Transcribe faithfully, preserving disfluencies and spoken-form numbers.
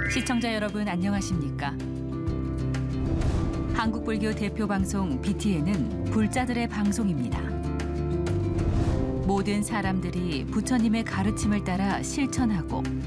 시청자 여러분 안녕하십니까? 한국불교 대표 방송 비티엔은 불자들의 방송입니다. 모든 사람들이 부처님의 가르침을 따라 실천하고